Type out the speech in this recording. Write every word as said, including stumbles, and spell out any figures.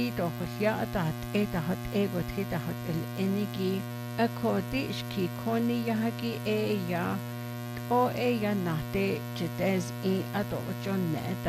Idohya tahat etahat egot hitahat el enigi akodish ki koni yahaki e ya o e ya nahte jites i ado joneta